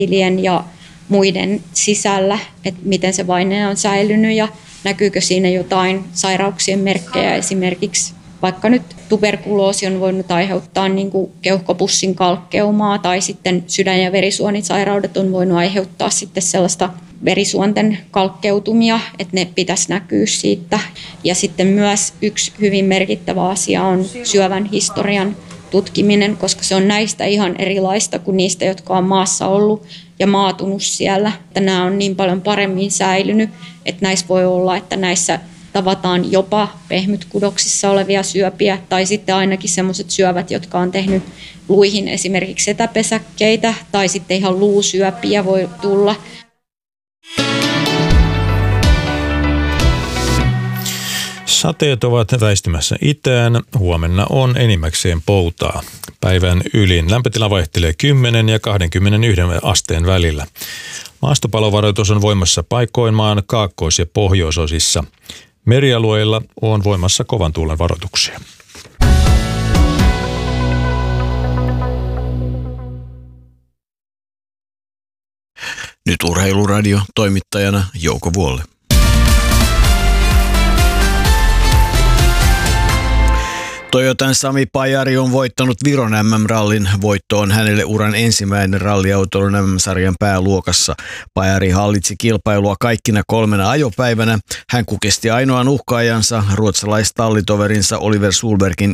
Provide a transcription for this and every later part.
ja muiden sisällä, että miten se vaine on säilynyt ja näkyykö siinä jotain sairauksien merkkejä. Esimerkiksi vaikka nyt tuberkuloosi on voinut aiheuttaa niin kuin keuhkopussin kalkkeumaa tai sitten sydän- ja verisuonisairaudet on voinut aiheuttaa sitten sellaista verisuonten kalkkeutumia, että ne pitäisi näkyä siitä. Ja sitten myös yksi hyvin merkittävä asia on syövän historian tutkiminen, koska se on näistä ihan erilaista kuin niistä, jotka on maassa ollut ja maatunut siellä. Että nämä on niin paljon paremmin säilynyt, että näissä voi olla, että näissä tavataan jopa pehmytkudoksissa olevia syöpiä tai sitten ainakin sellaiset syövät, jotka on tehnyt luihin esimerkiksi setäpesäkkeitä tai sitten ihan luusyöpiä voi tulla. Sateet ovat väistymässä itään. Huomenna on enimmäkseen poutaa. Päivän ylin lämpötila vaihtelee 10 ja 21 asteen välillä. Maastopalovaroitus on voimassa paikoin maan kaakkois- ja pohjoisosissa. Merialueilla on voimassa kovan tuulen varoituksia. Nyt Urheiluradio, toimittajana Jouko Vuolle. Toyotan Sami Pajari on voittanut Viron MM-rallin. Voitto on hänelle uran ensimmäinen ralliautoilun MM-sarjan pääluokassa. Pajari hallitsi kilpailua kaikkina 3 ajopäivänä. Hän kukesti ainoan uhkaajansa, ruotsalaistallitoverinsa Oliver Solbergin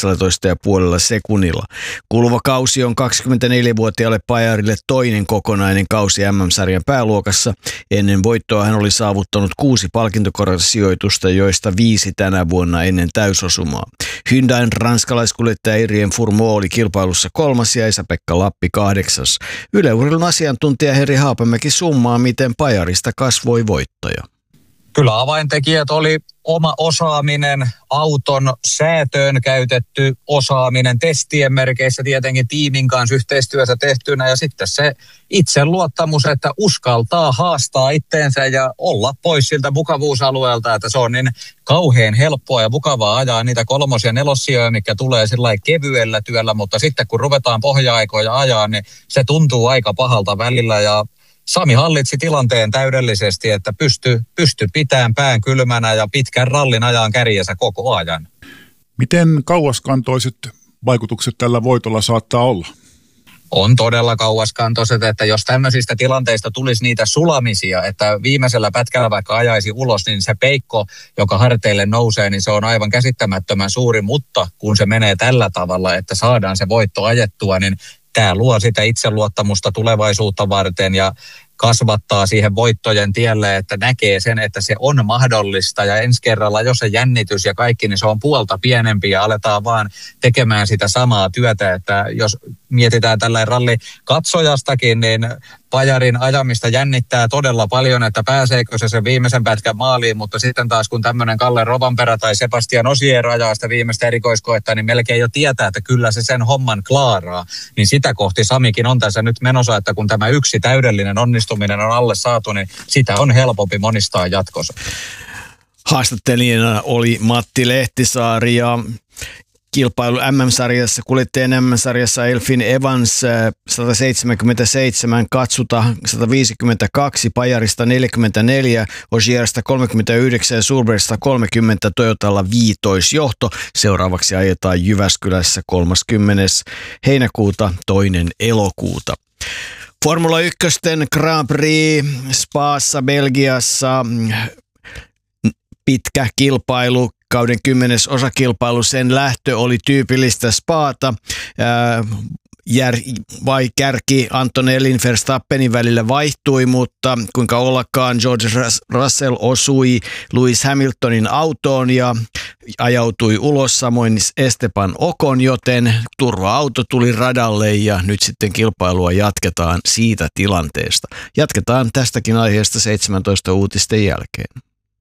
19,5 sekunnilla. Kuluva kausi on 24-vuotiaalle Pajarille toinen kokonainen kausi MM-sarjan pääluokassa. Ennen voittoa hän oli saavuttanut 6 palkintokortisijoitusta, joista 5 tänä vuonna ennen täysosumaa. Hyundain ranskalaiskuljettaja Irien Fourmaux oli kilpailussa 3. ja Esa-Pekka Lappi 8. Yle Urheilun asiantuntija Heri Haapamäki summaa, miten Pajarista kasvoi voittaja. Kyllä avaintekijät oli oma osaaminen, auton säätöön käytetty osaaminen, testien merkeissä tietenkin tiimin kanssa yhteistyössä tehtynä ja sitten se itseluottamus, että uskaltaa haastaa itteensä ja olla pois siltä mukavuusalueelta, että se on niin kauhean helppoa ja mukavaa ajaa niitä 3. ja 4. mikä tulee sillä kevyellä työllä, mutta sitten kun ruvetaan pohja-aikoja ajaa, niin se tuntuu aika pahalta välillä ja Sami hallitsi tilanteen täydellisesti, että pysty pitämään pään kylmänä ja pitkän rallin ajan kärjensä koko ajan. Miten kauaskantoiset vaikutukset tällä voitolla saattaa olla? On todella kauaskantoiset, että jos tämmöisistä tilanteista tulisi niitä sulamisia, että viimeisellä pätkällä vaikka ajaisi ulos, niin se peikko, joka harteille nousee, niin se on aivan käsittämättömän suuri, mutta kun se menee tällä tavalla, että saadaan se voitto ajettua, niin tämä luo sitä itseluottamusta tulevaisuutta varten ja kasvattaa siihen voittojen tielle, että näkee sen, että se on mahdollista ja ensi kerralla, jos se jännitys ja kaikki, niin se on puolta pienempi ja aletaan vaan tekemään sitä samaa työtä, että jos mietitään tällainen ralli katsojastakin, niin Pajarin ajamista jännittää todella paljon, että pääseekö se sen viimeisen pätkän maaliin, mutta sitten taas kun tämmöinen Kalle Rovanperä tai Sebastian Ogier ajaa sitä viimeistä erikoiskoetta, niin melkein jo tietää, että kyllä se sen homman klaaraa, niin sitä kohti Samikin on tässä nyt menossa, että kun tämä yksi täydellinen onnistuminen on alle saatu, niin sitä on helpompi monistaa jatkossa. Haastattelijana oli Matti Lehtisaari ja kilpailu MM-sarjassa, kuljettajien MM-sarjassa Elfyn Evans 177, Katsuta 152, Pajarista 44, Ogiersta 39 ja Solbergista 30, Toyotalla 15 johto. Seuraavaksi ajetaan Jyväskylässä 30. heinäkuuta, 2. elokuuta. Formula 1 Grand Prix Spaassa Belgiassa, pitkä kilpailu. Kauden 10. osakilpailu, sen lähtö oli tyypillistä Spaata. Kärki Antonellin Verstappenin välillä vaihtui, mutta kuinka ollakaan George Russell osui Lewis Hamiltonin autoon ja ajautui ulos, samoin Esteban Ocon, joten turva-auto tuli radalle ja nyt sitten kilpailua jatketaan siitä tilanteesta. Jatketaan tästäkin aiheesta 17 uutisten jälkeen.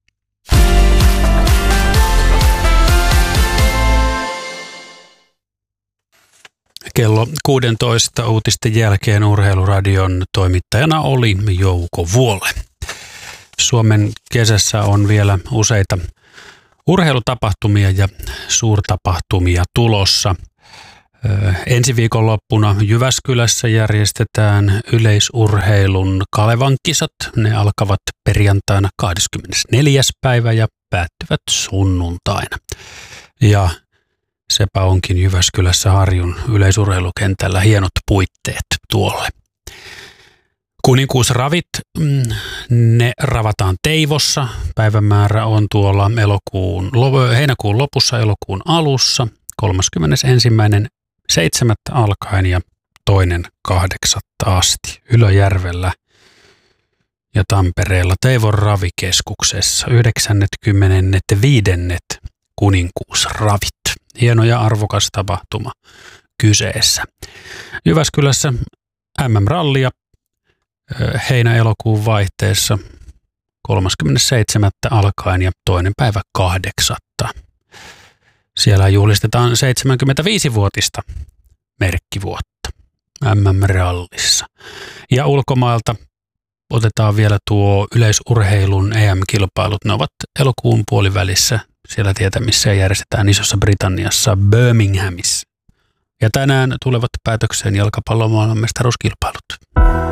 Kello 16 uutisten jälkeen Urheiluradion toimittajana oli Jouko Vuolle. Suomen kesässä on vielä useita urheilutapahtumia ja suurtapahtumia tulossa. Ensi viikonloppuna Jyväskylässä järjestetään yleisurheilun Kalevan kisat. Ne alkavat perjantaina 24. päivä ja päättyvät sunnuntaina. Ja sepä onkin Jyväskylässä Harjun yleisurheilukentällä hienot puitteet tuolle. Kuninkuusravit, ne ravataan Teivossa. Päivämäärä on tuolla heinäkuun lopussa, elokuun alussa, 31.7. alkaen ja 2.8. asti Ylöjärvellä ja Tampereella Teivon ravikeskuksessa 95. Kuninkuusravit. Hieno ja arvokas tapahtuma kyseessä. Jyväskylässä MM-rallia heinä-elokuun vaihteessa 37. alkaen ja 2.8. Siellä juhlistetaan 75-vuotista merkkivuotta MM-rallissa. Ja ulkomailta otetaan vielä tuo yleisurheilun EM-kilpailut. Ne ovat elokuun puolivälissä siellä tietämissä järjestetään Isossa Britanniassa Birminghamissa. Ja tänään tulevat päätökseen jalkapallon maailmanmestaruuskilpailut.